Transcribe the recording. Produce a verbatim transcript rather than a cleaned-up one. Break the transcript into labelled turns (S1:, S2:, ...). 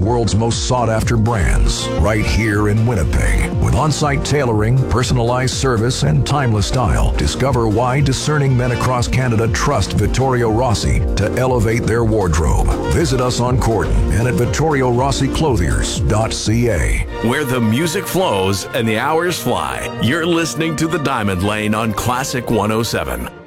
S1: world's most sought-after brands right here in Winnipeg. With on-site tailoring, personalized service, and timeless style, discover why discerning men across Canada trust Vittorio Rossi to elevate their wardrobe. Visit us on Corden and at vittorio rossi clothiers dot c a.
S2: Where the music flows and the hours fly, you're listening to The Diamond Lane on Classic one oh seven.